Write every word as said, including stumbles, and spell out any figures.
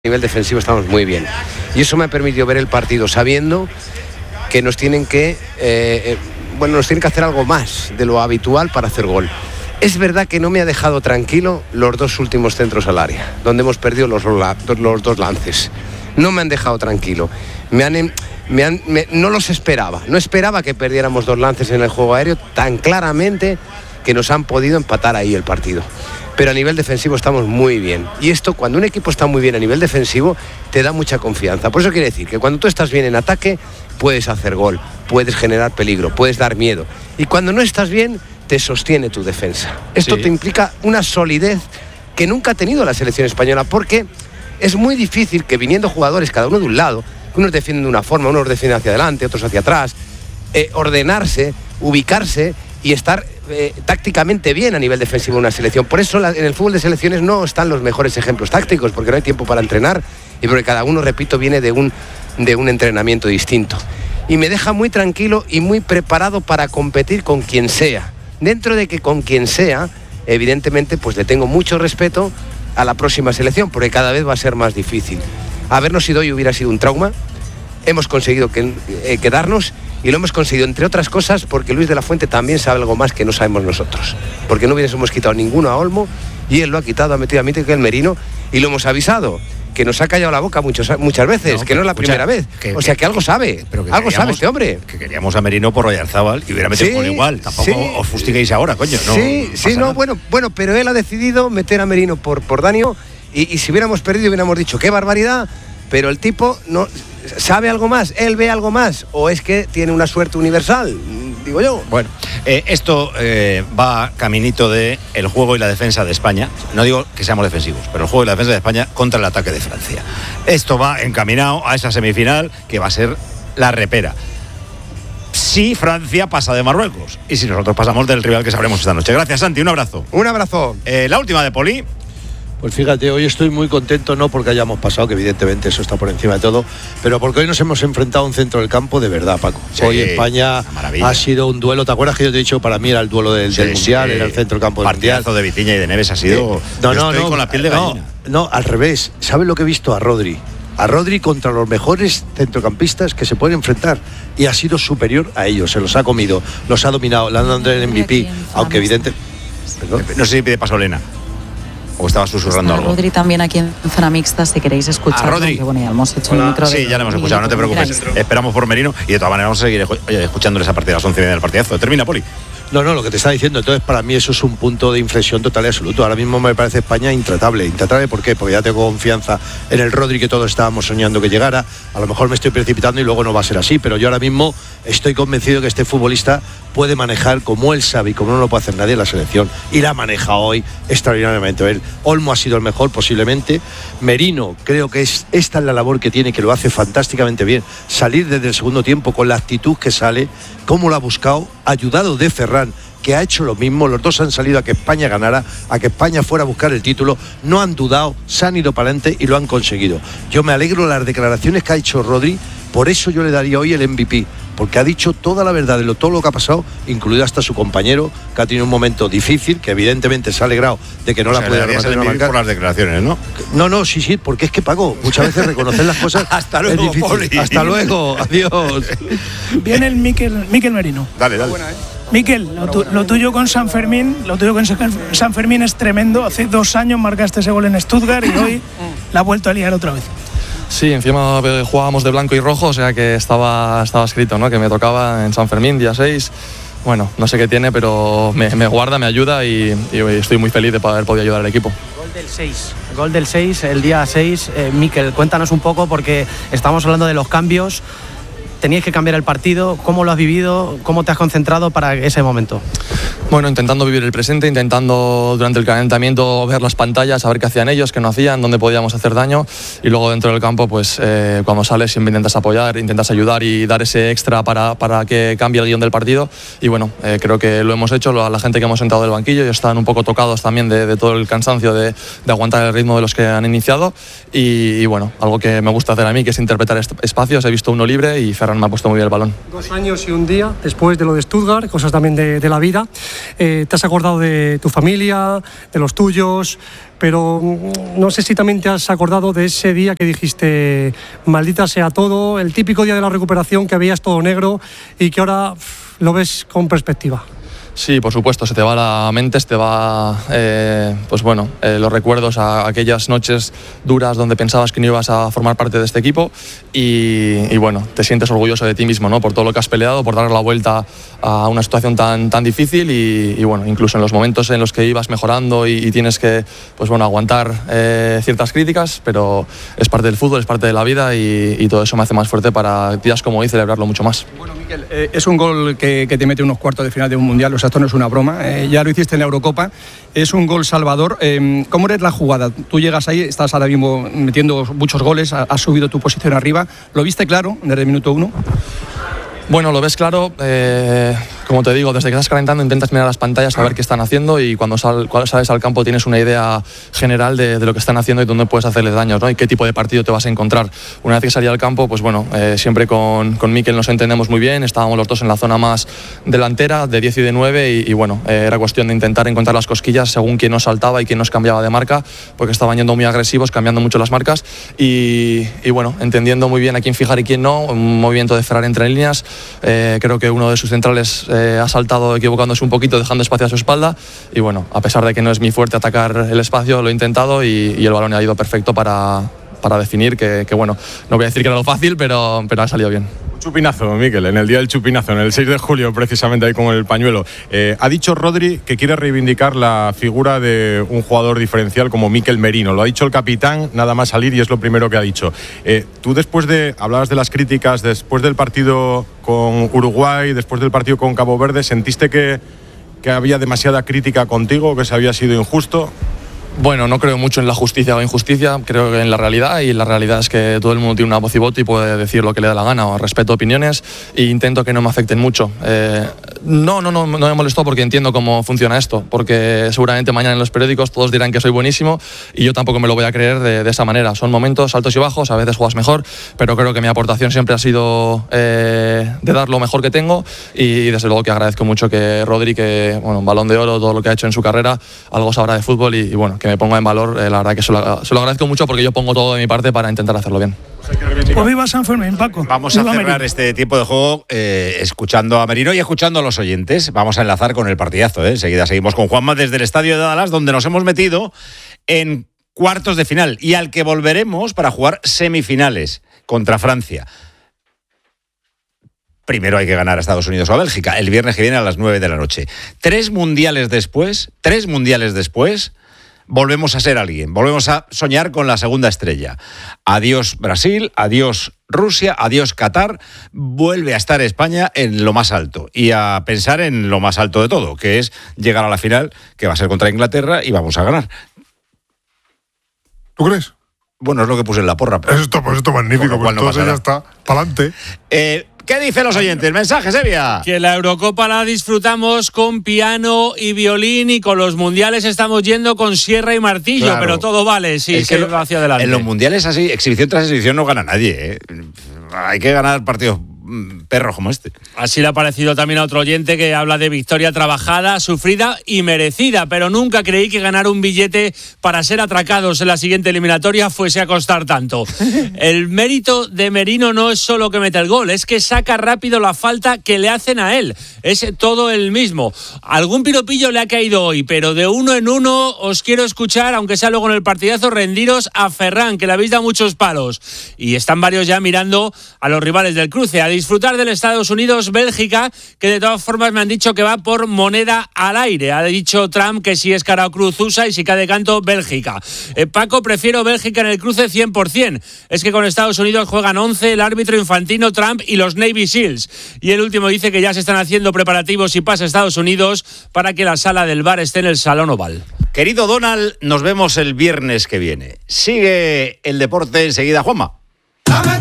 A nivel defensivo estamos muy bien. Y eso me ha permitido ver el partido sabiendo que nos tienen que, eh, bueno, nos tienen que hacer algo más de lo habitual para hacer gol. Es verdad que no me ha dejado tranquilo los dos últimos centros al área, donde hemos perdido los, los dos lances. No me han dejado tranquilo. Me han, me han, me, no los esperaba. No esperaba que perdiéramos dos lances en el juego aéreo tan claramente que nos han podido empatar ahí el partido. Pero a nivel defensivo estamos muy bien. Y esto, cuando un equipo está muy bien a nivel defensivo, te da mucha confianza. Por eso quiere decir que cuando tú estás bien en ataque, puedes hacer gol, puedes generar peligro, puedes dar miedo. Y cuando no estás bien, te sostiene tu defensa. Esto sí te implica una solidez que nunca ha tenido la selección española, porque es muy difícil que viniendo jugadores, cada uno de un lado, unos defienden de una forma, unos defienden hacia adelante, otros hacia atrás, eh, ordenarse, ubicarse y estar eh, tácticamente bien a nivel defensivo de una selección. Por eso la, en el fútbol de selecciones no están los mejores ejemplos tácticos, porque no hay tiempo para entrenar y porque cada uno, repito, viene de un, de un entrenamiento distinto. Y me deja muy tranquilo y muy preparado para competir con quien sea. Dentro de que con quien sea, evidentemente, pues le tengo mucho respeto a la próxima selección, porque cada vez va a ser más difícil. Habernos ido hoy hubiera sido un trauma. Hemos conseguido que, eh, quedarnos y lo hemos conseguido, entre otras cosas, porque Luis de la Fuente también sabe algo más que no sabemos nosotros. Porque no hubiésemos quitado ninguno a Olmo y él lo ha quitado, ha metido a Mikel Merino y lo hemos avisado. Que nos ha callado la boca muchos, muchas veces, no, que no es la primera vez. Que, o sea, que algo sabe, que algo sabe este hombre. Que queríamos a Merino por Oyarzábal y hubiera metido sí, gol igual. Tampoco sí. os fustiguéis ahora, coño. No, sí, no sí, no, bueno, bueno, pero él ha decidido meter a Merino por, por Danio y, y si hubiéramos perdido hubiéramos dicho, qué barbaridad, pero el tipo no sabe algo más, él ve algo más, o es que tiene una suerte universal, digo yo. Bueno, eh, esto eh, va caminito de el juego y la defensa de España. No digo que seamos defensivos, pero el juego y la defensa de España contra el ataque de Francia. Esto va encaminado a esa semifinal que va a ser la repera. Si Francia pasa de Marruecos y si nosotros pasamos del rival que sabremos esta noche. Gracias, Santi, un abrazo. Un abrazo. Eh, la última de Poli. Pues fíjate, hoy estoy muy contento, no porque hayamos pasado, que evidentemente eso está por encima de todo, pero porque hoy nos hemos enfrentado a un centro del campo de verdad, Paco. Sí, hoy España ha sido un duelo, ¿te acuerdas que yo te he dicho, para mí era el duelo del, sí, del Mundial, sí, era el centro del campo del Mundial? Partidazo de Vitiña y de Neves ha sido... Eh, no, no, estoy no, con la piel de gallina. No, no, al revés. ¿Sabes lo que he visto a Rodri? A Rodri contra los mejores centrocampistas que se pueden enfrentar y ha sido superior a ellos, se los ha comido, los ha dominado, le han dado el M V P, aunque evidente... ¿Perdón? No sé si pide paso Elena. ¿O estaba susurrando algo? Rodri también aquí en zona mixta, si queréis escuchar. Rodri. Bueno, ya hemos hecho Hola. el micro. Sí, ya lo hemos escuchado, no te preocupes. Esperamos por Merino y de todas maneras vamos a seguir escuchándoles a partir de las once y media del partidazo. Termina, Poli. No, no, lo que te está diciendo, entonces para mí eso es un punto de inflexión total y absoluto. Ahora mismo me parece España intratable. Intratable, ¿por qué? Porque ya tengo confianza en el Rodri que todos estábamos soñando que llegara. A lo mejor me estoy precipitando y luego no va a ser así, pero yo ahora mismo estoy convencido que este futbolista puede manejar como él sabe y como no lo puede hacer nadie en la selección. Y la maneja hoy extraordinariamente. El Olmo ha sido el mejor posiblemente. Merino, creo que es esta es la labor que tiene, que lo hace fantásticamente bien. Salir desde el segundo tiempo con la actitud que sale, cómo lo ha buscado, ayudado de Ferran, que ha hecho lo mismo. Los dos han salido a que España ganara, a que España fuera a buscar el título, no han dudado, se han ido para adelante y lo han conseguido. Yo me alegro de las declaraciones que ha hecho Rodri, por eso yo le daría hoy el M V P, porque ha dicho toda la verdad de lo, todo lo que ha pasado, incluido hasta su compañero, que ha tenido un momento difícil, que evidentemente se ha alegrado de que no o sea, la pudiera rematar en la banca. Por las declaraciones, ¿no? No, no, sí, sí, porque es que Paco, muchas veces reconocer las cosas hasta luego, es difícil. Poli. Hasta luego, adiós. Viene el Mikel, Mikel Merino. Dale, dale. Mikel, lo, tu, lo tuyo con San Fermín, lo tuyo con San Fermín es tremendo. Hace dos años marcaste ese gol en Stuttgart y hoy la ha vuelto a liar otra vez. Sí, encima jugábamos de blanco y rojo, o sea que estaba, estaba escrito, ¿no? Que me tocaba en San Fermín, día seis. Bueno, no sé qué tiene, pero me, me guarda, me ayuda y, y estoy muy feliz de haber podido ayudar al equipo. Gol del seis, gol del seis, el día seis. Eh, Mikel, cuéntanos un poco, porque estamos hablando de los cambios. Teníais que cambiar el partido, ¿cómo lo has vivido? ¿Cómo te has concentrado para ese momento? Bueno, intentando vivir el presente, intentando durante el calentamiento ver las pantallas, saber qué hacían ellos, qué no hacían, dónde podíamos hacer daño, y luego dentro del campo, pues eh, cuando sales siempre intentas apoyar, intentas ayudar y dar ese extra para, para que cambie el guión del partido, y bueno, eh, creo que lo hemos hecho. La gente que hemos entrado del banquillo ya están un poco tocados también de, de todo el cansancio de, de aguantar el ritmo de los que han iniciado, y, y bueno, algo que me gusta hacer a mí, que es interpretar espacios. He visto uno libre y Ferran Ferran me ha puesto muy bien el balón. Dos años y un día después de lo de Stuttgart, cosas también de, de la vida. Eh, ¿Te has acordado de tu familia, de los tuyos? Pero no sé si también te has acordado de ese día que dijiste, maldita sea todo, el típico día de la recuperación que veías todo negro y que ahora pff, lo ves con perspectiva. Sí, por supuesto, se te va la mente, se te va, eh, pues bueno, eh, los recuerdos a aquellas noches duras donde pensabas que no ibas a formar parte de este equipo y, y bueno, te sientes orgulloso de ti mismo, ¿no? Por todo lo que has peleado, por dar la vuelta a una situación tan, tan difícil y, y bueno, incluso en los momentos en los que ibas mejorando y, y tienes que, pues bueno, aguantar eh, ciertas críticas, pero es parte del fútbol, es parte de la vida y, y todo eso me hace más fuerte para días como hoy celebrarlo mucho más. Bueno, Mikel, eh, es un gol que, que te mete unos cuartos de final de un mundial. O sea, esto no es una broma, eh, ya lo hiciste en la Eurocopa, es un gol salvador. Eh, ¿Cómo eres la jugada? Tú llegas ahí, estás ahora mismo metiendo muchos goles, has subido tu posición arriba, ¿lo viste claro desde el minuto uno? Bueno, lo ves claro, eh, como te digo, desde que estás calentando intentas mirar las pantallas a ver qué están haciendo y cuando, sal, cuando sales al campo tienes una idea general de, de lo que están haciendo y dónde puedes hacerles daños, ¿no? Y qué tipo de partido te vas a encontrar. Una vez que salí al campo, pues bueno, eh, siempre con, con Mikel nos entendemos muy bien, estábamos los dos en la zona más delantera, de diez y de nueve y, y bueno, eh, era cuestión de intentar encontrar las cosquillas según quién nos saltaba y quién nos cambiaba de marca, porque estaban yendo muy agresivos, cambiando mucho las marcas y, y bueno, entendiendo muy bien a quién fijar y quién no, un movimiento de Ferran entre líneas. Eh, creo que uno de sus centrales eh, ha saltado equivocándose un poquito, dejando espacio a su espalda y bueno, a pesar de que no es mi fuerte atacar el espacio, lo he intentado y, y el balón ha ido perfecto para, para definir que, que bueno, no voy a decir que era lo fácil, pero, pero ha salido bien. Chupinazo, Mikel, en el día del chupinazo, en el seis de julio, precisamente ahí con el pañuelo. Eh, ha dicho Rodri que quiere reivindicar la figura de un jugador diferencial como Mikel Merino. Lo ha dicho el capitán, nada más salir, y es lo primero que ha dicho. Eh, tú después de, hablabas de las críticas, después del partido con Uruguay, después del partido con Cabo Verde, ¿sentiste que, que había demasiada crítica contigo, que se había sido injusto? Bueno, no creo mucho en la justicia o injusticia, creo que en la realidad, y la realidad es que todo el mundo tiene una voz y voto y puede decir lo que le da la gana, o respeto opiniones e intento que no me afecten mucho. Eh, no, no, no, no me molestó porque entiendo cómo funciona esto, porque seguramente mañana en los periódicos todos dirán que soy buenísimo y yo tampoco me lo voy a creer de, de esa manera. Son momentos altos y bajos, a veces juegas mejor, pero creo que mi aportación siempre ha sido eh, de dar lo mejor que tengo y desde luego que agradezco mucho que Rodri, que bueno, un Balón de Oro, todo lo que ha hecho en su carrera, algo sabrá de fútbol y, y bueno, que me ponga en valor, eh, la verdad que se lo, se lo agradezco mucho porque yo pongo todo de mi parte para intentar hacerlo bien. Pues viva San Fermín, Paco. Vamos a viva cerrar Merino. este tiempo de juego eh, escuchando a Merino y escuchando a los oyentes. Vamos a enlazar con el partidazo. ¿eh? Enseguida seguimos con Juanma desde el estadio de Dallas, donde nos hemos metido en cuartos de final y al que volveremos para jugar semifinales contra Francia. Primero hay que ganar a Estados Unidos o a Bélgica, el viernes que viene a las nueve de la noche. Tres mundiales después, tres mundiales después, volvemos a ser alguien, volvemos a soñar con la segunda estrella. Adiós Brasil, adiós Rusia, adiós Qatar, vuelve a estar España en lo más alto y a pensar en lo más alto de todo, que es llegar a la final, que va a ser contra Inglaterra y vamos a ganar. ¿Tú crees? Bueno, es lo que puse en la porra. Eso está, pues esto magnífico, pues no entonces ya está, para adelante. Eh, ¿Qué dicen los oyentes? Mensajes, Evia. Que la Eurocopa la disfrutamos con piano y violín y con los mundiales estamos yendo con sierra y martillo, Claro. pero todo vale, sí, Es que se lo- va hacia adelante. En los mundiales así, exhibición tras exhibición no gana nadie. ¿eh? Hay que ganar partidos mm, perros como este. Así le ha parecido también a otro oyente que habla de victoria trabajada, sufrida y merecida, pero nunca creí que ganar un billete para ser atracados en la siguiente eliminatoria fuese a costar tanto. El mérito de Merino no es solo que mete el gol, es que saca rápido la falta que le hacen a él. Es todo el mismo. Algún piropillo le ha caído hoy, pero de uno en uno os quiero escuchar, aunque sea luego en el partidazo, rendiros a Ferran, que le habéis dado muchos palos. Y están varios ya mirando a los rivales del cruce, a disfrutar del Estados Unidos-Bélgica, que de todas formas me han dicho que va por moneda al aire. Ha dicho Trump que si es cara o cruz U S A y si cae de canto Bélgica. Eh, Paco, prefiero Bélgica en el cruce cien por ciento. Es que con Estados Unidos juegan once, el árbitro Infantino, Trump y los Navy Seals. Y el último dice que ya se están haciendo preparativos y pasa a Estados Unidos para que la sala del bar esté en el Salón Oval. Querido Donald, nos vemos el viernes que viene. Sigue el deporte enseguida, Juanma.